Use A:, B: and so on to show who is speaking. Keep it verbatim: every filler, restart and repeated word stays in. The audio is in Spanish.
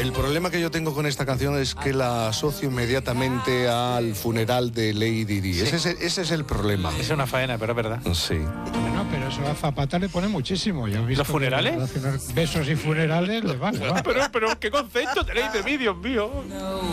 A: El problema que yo tengo con esta canción es que la asocio inmediatamente al funeral de Lady Di. Sí. Ese, es, ese es el problema.
B: Es una faena, pero es verdad.
A: Sí.
C: Bueno, pero eso a Zapata le pone muchísimo. ¿Ya has visto?
B: ¿Los funerales?
C: Besos y funerales le van.
B: pero, pero, ¿qué concepto tenéis de mí, Dios mío?